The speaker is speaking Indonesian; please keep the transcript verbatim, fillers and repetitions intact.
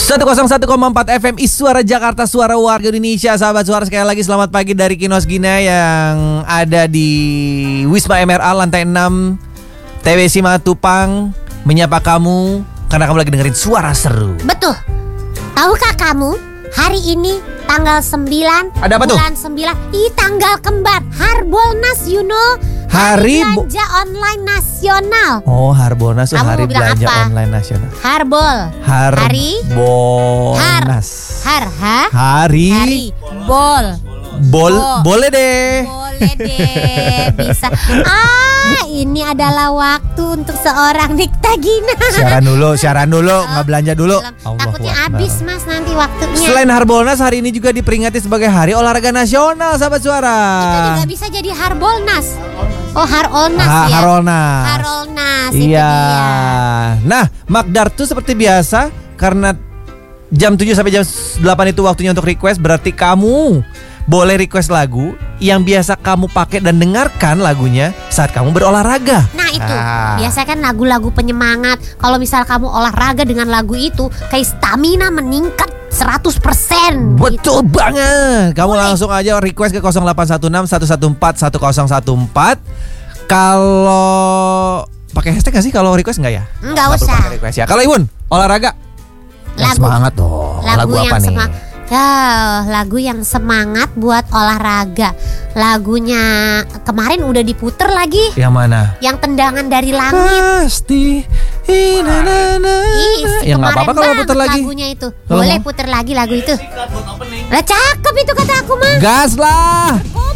seratus satu koma empat F M I Suara Jakarta, suara warga Indonesia. Sahabat suara, sekali lagi selamat pagi dari Kinos Gina yang ada di Wisma M R A lantai enam T W Simatupang, menyapa kamu karena kamu lagi dengerin suara seru. Betul. Tahukah kamu hari ini tanggal sembilan Ada apa tuh? bulan sembilan, ih tanggal kembar, Harbolnas, you know. Hari Hari bo- belanja online nasional. Oh, Harbolnas tuh Kamu hari mau bilang belanja apa? online nasional. Harbol. Hari Harbolnas. Har ha? Hari Hari bol. bol Bo- boleh deh. Boleh deh, bisa. Ah, ini adalah waktu untuk seorang Nikta Gina. Siaran dulu, siaran dulu, nggak belanja dulu. Belum. Takutnya Allahu habis Akbar. mas nanti waktunya. Selain Harbolnas, hari ini juga diperingati sebagai Hari Olahraga Nasional, sahabat suara. Itu juga bisa jadi Harbolnas. Oh, Harolnas Ha- ya. Harolnas. Harolnas itu Iya. dia. Nah, Magdar tuh seperti biasa karena jam tujuh sampai jam delapan itu waktunya untuk request, berarti kamu boleh request lagu yang biasa kamu pakai dan dengarkan lagunya saat kamu berolahraga. Nah itu, Ah. biasa kan lagu-lagu penyemangat. Kalau misal kamu olahraga dengan lagu itu, kayak stamina meningkat seratus persen. Betul banget. Kamu Boleh. langsung aja request ke nol delapan satu enam satu satu empat satu nol satu empat. Kalau pakai hashtag nggak sih kalau request nggak ya? Enggak perlu usah. pakai request ya. Kalau Iwun olahraga, yang Lagu. semangat dong. Lagu, Lagu, apa yang nih? semangat. Ya, lagu yang semangat buat olahraga. Lagunya kemarin udah diputer lagi. Yang mana? Yang tendangan dari langit. Pasti. Ih, Ih, ya nggak apa-apa kalau kemarin putar banget lagi. lagunya itu. Kalau Boleh mau. puter lagi lagu itu. Lah cakep itu kata aku mah. Gas lah.